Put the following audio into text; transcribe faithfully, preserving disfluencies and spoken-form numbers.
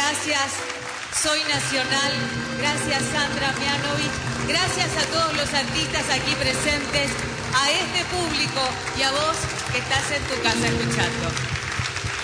Gracias, Soy Nacional. Gracias, Sandra Mianovich. Gracias a todos los artistas aquí presentes, a este público y a vos que estás en tu casa escuchando.